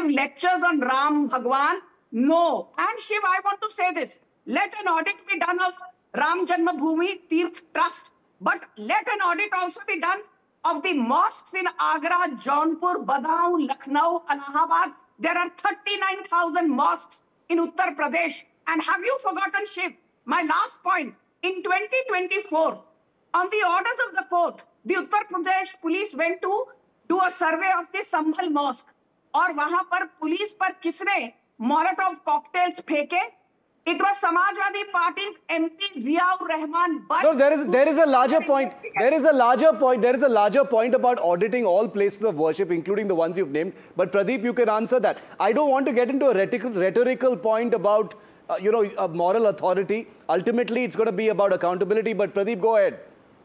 giving lectures on Ram Bhagwan? No. And Shiv, I want to say this. Let an audit be done of Ram Janmabhoomi Tirth Trust, but let an audit also be done of the mosques in Agra, Jaunpur, Badaun, Lucknow, Allahabad. There are 39,000 mosques in Uttar Pradesh. And have you forgotten, Shiv? My last point, in 2024, on the orders of the court, the Uttar Pradesh police went to do a survey of the Sambhal mosque. और वहां पर police पर किसने Molotov cocktails फेंके? It was Samajwadi Party's MP Ziaur Rahman. But no, there is a larger point. There is a larger point about auditing all places of worship, including the ones you've named. But Pradeep, you can answer that. I don't want to get into a rhetorical point about a moral authority. Ultimately, it's going to be about accountability. But Pradeep, go ahead.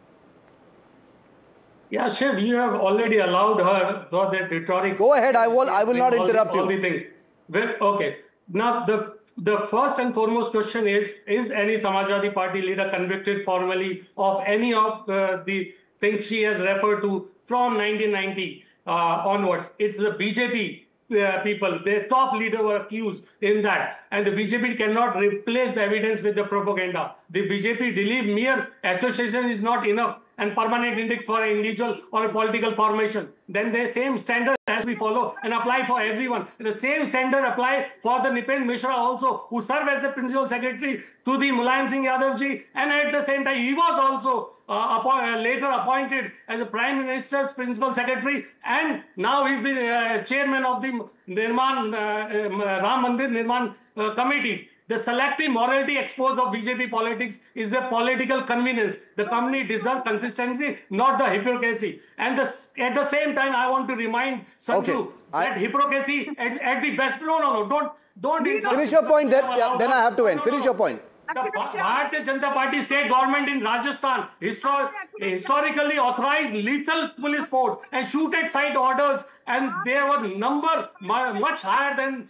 Yeah, Shiv, you have already allowed her for that rhetoric. Go ahead. I will not interrupt you. Well, okay. Now, the first and foremost question is any Samajwadi Party leader convicted formally of any of the things she has referred to from 1990 onwards? It's the BJP people. Their top leader were accused in that. And the BJP cannot replace the evidence with the propaganda. The BJP believe mere association is not enough and permanent indict for an individual or a political formation. Then the same standard has to be followed and apply for everyone. The same standard apply for the Nipin Mishra also, who served as the principal secretary to the Mulayam Singh Yadav ji, and at the same time he was also later appointed as the Prime Minister's principal secretary, and now he's the chairman of the Ram Mandir Nirman committee. The selective morality exposed of BJP politics is a political convenience. The company deserves consistency, not the hypocrisy. And at the same time, I want to remind Sanju that hypocrisy at the best. No, don't finish your point. Then I have to end. Finish your point. The Bharatiya Janata Party state government in Rajasthan historically authorized lethal police force and shoot at site orders, and there were number much higher than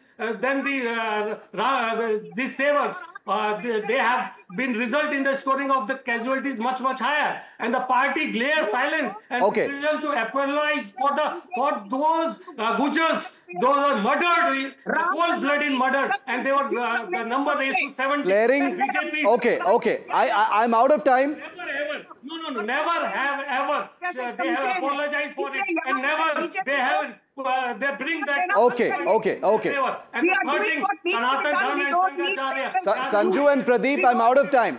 the savers. They have been result in the scoring of the casualties much higher, and the party glare silence and refusal to apologize for those Gujars. Those are murdered, cold-blooded murder, and they were the number raised to 70. Flaring. BJP. Okay. I'm out of time. Never have ever. They have apologized for it, and never they haven't. They bring that. Okay. And the third thing, Sanatan Dharma and Shankaracharya. Sanju and Pradeep, I'm out of time.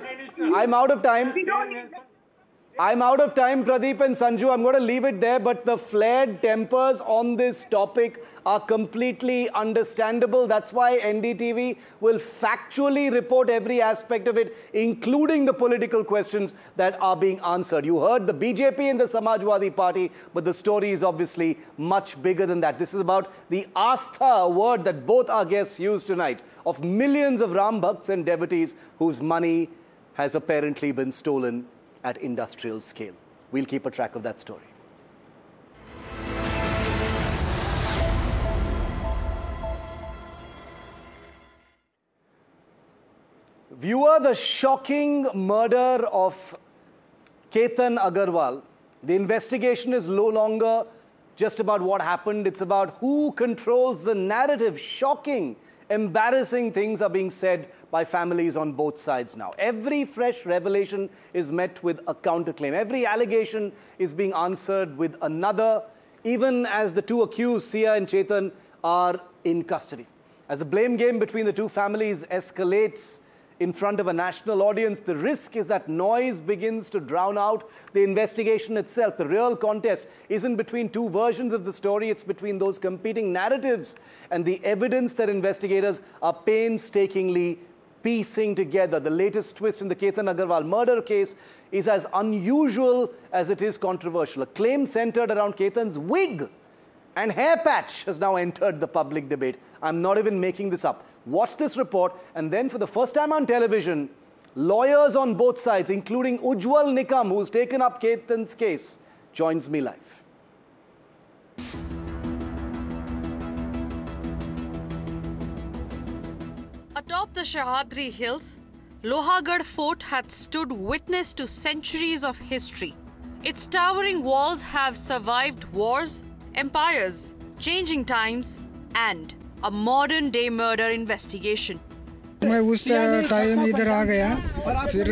I'm out of time, Pradeep and Sanju. I'm going to leave it there, but the flared tempers on this topic are completely understandable. That's why NDTV will factually report every aspect of it, including the political questions that are being answered. You heard the BJP and the Samajwadi Party, but the story is obviously much bigger than that. This is about the Astha, a word that both our guests used tonight, of millions of Ram Bhakts and devotees whose money has apparently been stolen at industrial scale. We'll keep a track of that story. Viewer, the shocking murder of Ketan Agarwal. The investigation is no longer just about what happened. It's about who controls the narrative. Shocking, embarrassing things are being said by families on both sides now. Every fresh revelation is met with a counterclaim. Every allegation is being answered with another, even as the two accused, Sia and Chetan, are in custody. As the blame game between the two families escalates in front of a national audience, the risk is that noise begins to drown out the investigation itself. The real contest isn't between two versions of the story, it's between those competing narratives and the evidence that investigators are painstakingly piecing together. The latest twist in the Ketan Agarwal murder case is as unusual as it is controversial. A claim centered around Ketan's wig and hair patch has now entered the public debate. I'm not even making this up. Watch this report, and then for the first time on television, lawyers on both sides, including Ujjwal Nikam, who's taken up Ketan's case, joins me live. Atop the Sahyadri Hills, Lohagarh Fort had stood witness to centuries of history. Its towering walls have survived wars, empires, changing times, and a modern day murder investigation. मैं उस time इधर आ गया, फिर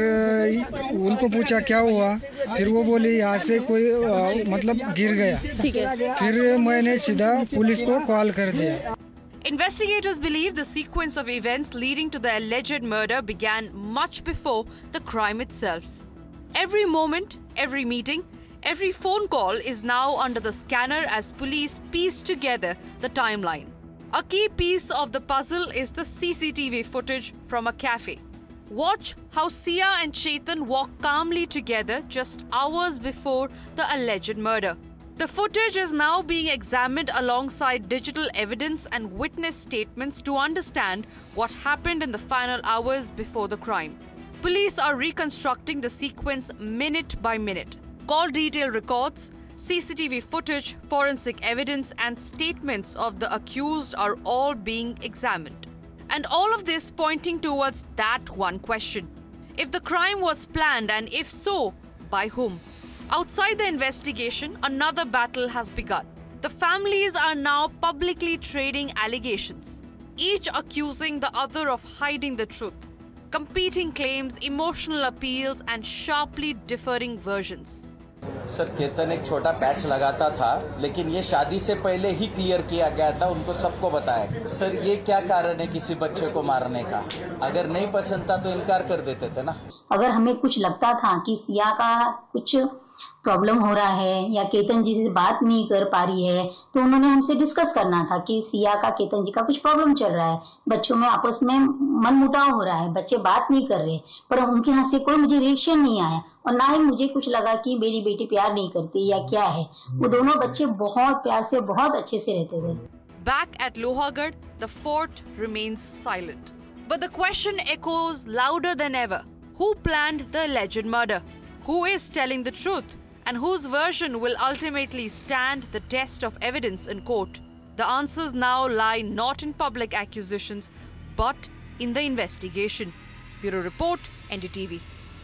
उनको पूछा क्या हुआ, फिर वो बोले यहाँ से कोई मतलब गिर गया, ठीक है, फिर मैंने सीधा पुलिस को कॉल कर दिया. Investigators believe the sequence of events leading to the alleged murder began much before the crime itself. Every moment, every meeting, every phone call is now under the scanner as police piece together the timeline. A key piece of the puzzle is the CCTV footage from a cafe. Watch how Sia and Chetan walk calmly together just hours before the alleged murder. The footage is now being examined alongside digital evidence and witness statements to understand what happened in the final hours before the crime. Police are reconstructing the sequence minute by minute. Call detail records, CCTV footage, forensic evidence, and statements of the accused are all being examined. And all of this pointing towards that one question. If the crime was planned, and if so, by whom? Outside the investigation, another battle has begun. The families are now publicly trading allegations, each accusing the other of hiding the truth. Competing claims, emotional appeals, and sharply differing versions. Sir Ketan एक छोटा patch लगाता था, लेकिन ये शादी से पहले ही clear किया गया था, उनको सबको बताया. सर ये क्या कारण है किसी बच्चे को मारने का? अगर नहीं पसंद था तो इनकार कर देते थे ना. अगर हमें कुछ लगता था कि सिया का कुछ प्रॉब्लम हो रहा है या केतन जी से बात नहीं कर पा रही है, तो उन्होंने हमसे डिस्कस करना था कि सिया का केतन जी का कुछ प्रॉब्लम चल रहा है, बच्चों में आपस में मनमुटाव हो रहा है, बच्चे बात नहीं कर रहे. पर उनके यहाँ से कोई मुझे रिएक्शन नहीं आया और ना ही मुझे कुछ लगा कि मेरी बेटी प्यार नहीं करती या क्या है. वो दोनों बच्चे बहुत प्यार से बहुत अच्छे से रहते थे. Back at Lohagarh, the fort remains silent. But the question echoes louder than ever. Who planned the alleged murder? Who is telling the truth? And whose version will ultimately stand the test of evidence in court? The answers now lie not in public accusations, but in the investigation. Bureau Report, NDTV.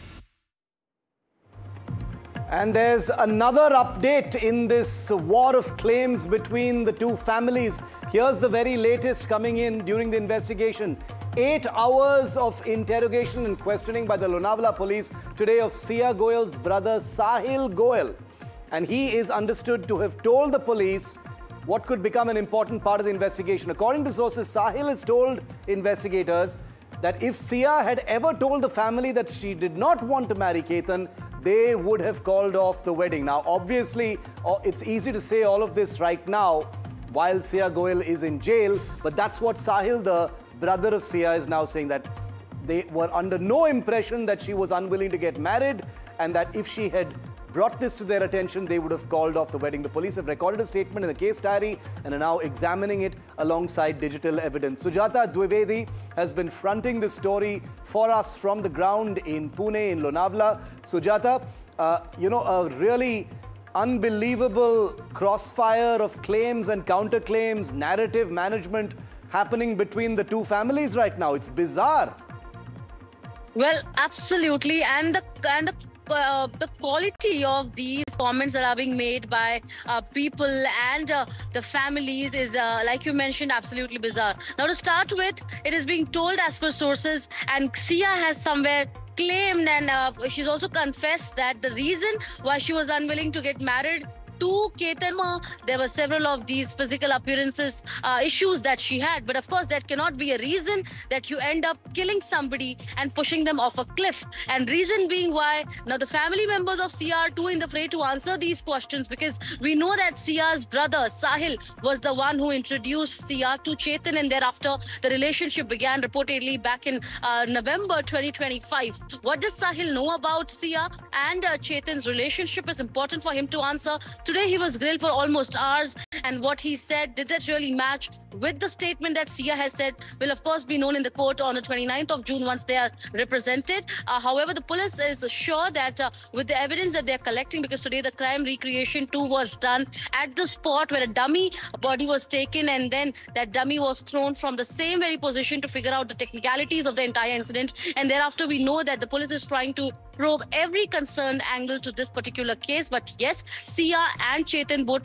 And there's another update in this war of claims between the two families. Here's the very latest coming in during the investigation. 8 hours of interrogation and questioning by the Lonavala police today of Sia Goyal's brother Sahil Goyal. And he is understood to have told the police what could become an important part of the investigation. According to sources, Sahil has told investigators that if Sia had ever told the family that she did not want to marry Ketan, they would have called off the wedding. Now, obviously, it's easy to say all of this right now while Sia Goyal is in jail, but that's what Sahil, the brother of Sia, is now saying, that they were under no impression that she was unwilling to get married, and that if she had brought this to their attention, they would have called off the wedding. The police have recorded a statement in the case diary and are now examining it alongside digital evidence. Sujata Dwivedi has been fronting this story for us from the ground in Pune, in Lonavala. Sujata, a really unbelievable crossfire of claims and counterclaims, narrative management happening between the two families right now. It's bizarre. Well, absolutely, and the quality of these comments that are being made by people and the families is, like you mentioned, absolutely bizarre. Now, to start with, it is being told as per sources, and Sia has somewhere claimed, and she's also confessed that the reason why she was unwilling to get married to Ketan, there were several of these physical appearances issues that she had. But of course, that cannot be a reason that you end up killing somebody and pushing them off a cliff. And reason being why, now the family members of Sia are too in the fray to answer these questions, because we know that Sia's brother, Sahil, was the one who introduced Sia to Chetan, and thereafter the relationship began reportedly back in November 2025. What does Sahil know about Sia and Chetan's relationship is important for him to answer. Today he was grilled for almost hours, and what he said, did that really match with the statement that Sia has said, will of course be known in the court on the 29th of June once they are represented. However, the police is sure that with the evidence that they are collecting, because today the crime recreation too was done at the spot where a dummy body was taken, and then that dummy was thrown from the same very position to figure out the technicalities of the entire incident. And thereafter we know that the police is trying to probe every concerned angle to this particular case. But yes, Sia and Chetan both